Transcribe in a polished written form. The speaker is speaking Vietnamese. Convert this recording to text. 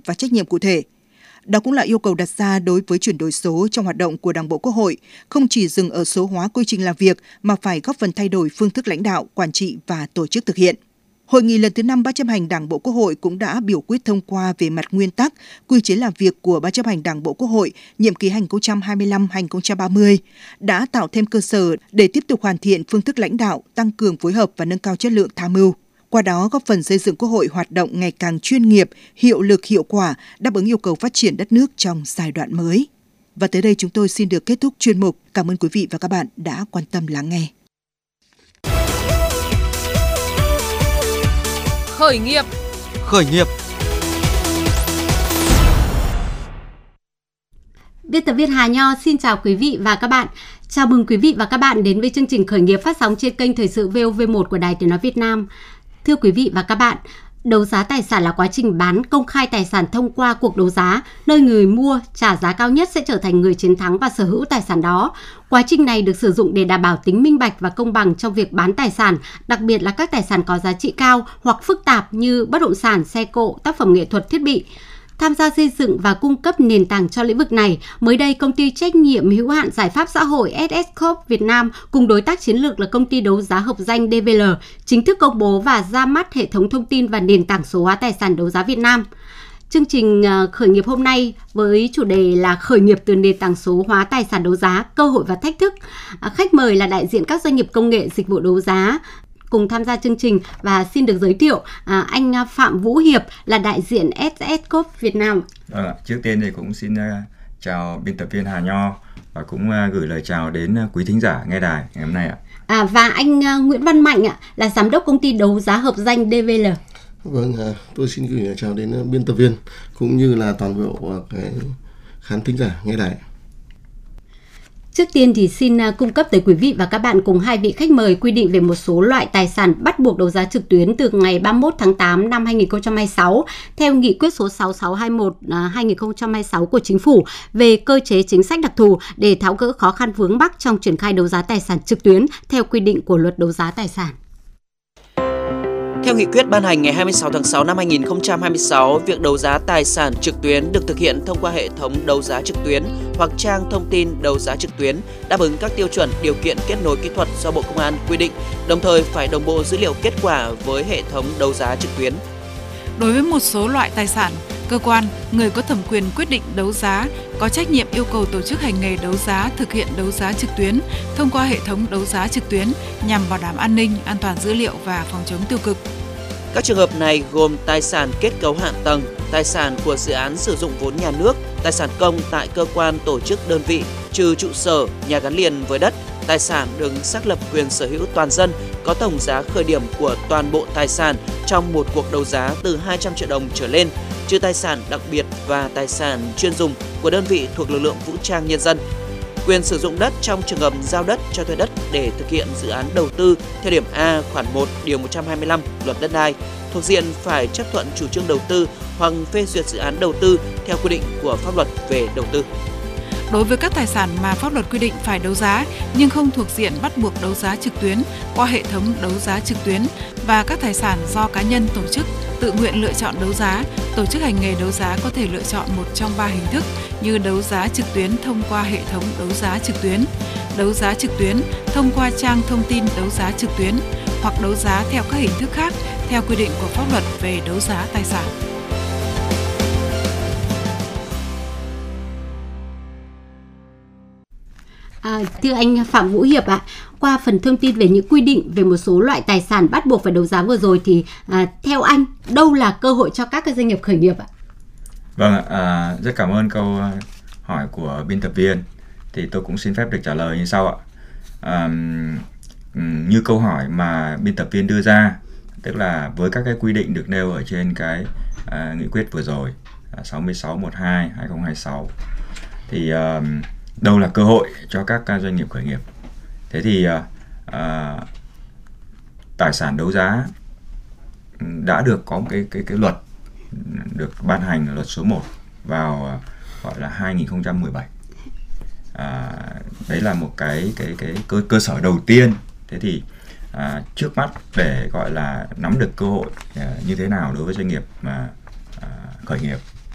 và trách nhiệm cụ thể. Đó cũng là yêu cầu đặt ra đối với chuyển đổi số trong hoạt động của Đảng bộ Quốc hội, không chỉ dừng ở số hóa quy trình làm việc mà phải góp phần thay đổi phương thức lãnh đạo, quản trị và tổ chức thực hiện. Hội nghị lần thứ 5 Ban chấp hành Đảng bộ Quốc hội cũng đã biểu quyết thông qua về mặt nguyên tắc, quy chế làm việc của Ban chấp hành Đảng bộ Quốc hội nhiệm kỳ 2025-2030, đã tạo thêm cơ sở để tiếp tục hoàn thiện phương thức lãnh đạo, tăng cường phối hợp và nâng cao chất lượng tham mưu. Qua đó góp phần xây dựng Quốc hội hoạt động ngày càng chuyên nghiệp, hiệu lực, hiệu quả, đáp ứng yêu cầu phát triển đất nước trong giai đoạn mới. Và tới đây chúng tôi xin được kết thúc chuyên mục. Cảm ơn quý vị và các bạn đã quan tâm lắng nghe. Khởi nghiệp. Biên tập viên Hà Nho xin chào quý vị và các bạn. Chào mừng quý vị và các bạn đến với chương trình Khởi nghiệp phát sóng trên kênh Thời sự VOV1 của Đài Tiếng nói Việt Nam. Thưa quý vị và các bạn, đấu giá tài sản là quá trình bán công khai tài sản thông qua cuộc đấu giá, nơi người mua trả giá cao nhất sẽ trở thành người chiến thắng và sở hữu tài sản đó. Quá trình này được sử dụng để đảm bảo tính minh bạch và công bằng trong việc bán tài sản, đặc biệt là các tài sản có giá trị cao hoặc phức tạp như bất động sản, xe cộ, tác phẩm nghệ thuật, thiết bị. Tham gia xây dựng và cung cấp nền tảng cho lĩnh vực này, mới đây công ty trách nhiệm hữu hạn giải pháp xã hội SS Corp Việt Nam cùng đối tác chiến lược là công ty đấu giá hợp danh DVL chính thức công bố và ra mắt hệ thống thông tin và nền tảng số hóa tài sản đấu giá Việt Nam. Chương trình khởi nghiệp hôm nay với chủ đề là khởi nghiệp từ nền tảng số hóa tài sản đấu giá, cơ hội và thách thức. Khách mời là đại diện các doanh nghiệp công nghệ dịch vụ đấu giá cùng tham gia chương trình và xin được giới thiệu anh Phạm Vũ Hiệp là đại diện SS Corp Việt Nam. Trước tiên thì cũng xin chào biên tập viên Hà Nho và cũng gửi lời chào đến quý thính giả nghe đài ngày hôm nay ạ. Và anh Nguyễn Văn Mạnh là giám đốc công ty đấu giá hợp danh DVL. Vâng, tôi xin gửi lời chào đến biên tập viên cũng như là toàn bộ cái khán thính giả nghe đài. Trước tiên thì xin cung cấp tới quý vị và các bạn cùng hai vị khách mời quy định về một số loại tài sản bắt buộc đấu giá trực tuyến từ ngày 31 tháng 8 năm 2026 theo nghị quyết số 6621/2026 của Chính phủ về cơ chế chính sách đặc thù để tháo gỡ khó khăn vướng mắc trong triển khai đấu giá tài sản trực tuyến theo quy định của Luật đấu giá tài sản. Theo nghị quyết ban hành ngày 26 tháng 6 năm 2026, việc đấu giá tài sản trực tuyến được thực hiện thông qua hệ thống đấu giá trực tuyến hoặc trang thông tin đấu giá trực tuyến, đáp ứng các tiêu chuẩn điều kiện kết nối kỹ thuật do Bộ Công an quy định, đồng thời phải đồng bộ dữ liệu kết quả với hệ thống đấu giá trực tuyến. Đối với một số loại tài sản, cơ quan, người có thẩm quyền quyết định đấu giá có trách nhiệm yêu cầu tổ chức hành nghề đấu giá thực hiện đấu giá trực tuyến thông qua hệ thống đấu giá trực tuyến nhằm bảo đảm an ninh, an toàn dữ liệu và phòng chống tiêu cực. Các trường hợp này gồm tài sản kết cấu hạ tầng, tài sản của dự án sử dụng vốn nhà nước, tài sản công tại cơ quan tổ chức đơn vị, trừ trụ sở, nhà gắn liền với đất, tài sản được xác lập quyền sở hữu toàn dân có tổng giá khởi điểm của toàn bộ tài sản trong một cuộc đấu giá từ 200 triệu đồng trở lên, trừ tài sản đặc biệt và tài sản chuyên dùng của đơn vị thuộc lực lượng vũ trang nhân dân. Quyền sử dụng đất trong trường hợp giao đất cho thuê đất để thực hiện dự án đầu tư theo điểm A khoản 1 điều 125 Luật Đất đai, thuộc diện phải chấp thuận chủ trương đầu tư hoặc phê duyệt dự án đầu tư theo quy định của pháp luật về đầu tư. Đối với các tài sản mà pháp luật quy định phải đấu giá nhưng không thuộc diện bắt buộc đấu giá trực tuyến qua hệ thống đấu giá trực tuyến và các tài sản do cá nhân tổ chức tự nguyện lựa chọn đấu giá, tổ chức hành nghề đấu giá có thể lựa chọn một trong 3 hình thức như đấu giá trực tuyến thông qua hệ thống đấu giá trực tuyến thông qua trang thông tin đấu giá trực tuyến hoặc đấu giá theo các hình thức khác theo quy định của pháp luật về đấu giá tài sản. Thưa anh Phạm Vũ Hiệp ạ, qua phần thông tin về những quy định về một số loại tài sản bắt buộc phải đấu giá vừa rồi thì theo anh, đâu là cơ hội cho các cái doanh nghiệp khởi nghiệp ạ? Vâng, rất cảm ơn câu hỏi của biên tập viên. Thì tôi cũng xin phép được trả lời như sau ạ. Như câu hỏi mà biên tập viên đưa ra, tức là với các cái quy định được nêu ở trên cái nghị quyết vừa rồi 6612/2026 thì đâu là cơ hội cho các doanh nghiệp khởi nghiệp. Thế thì tài sản đấu giá đã được có một cái luật được ban hành, luật số 1 vào gọi là 2017. Đấy là một cái cơ sở đầu tiên. Thế thì trước mắt để gọi là nắm được cơ hội như thế nào đối với doanh nghiệp mà khởi nghiệp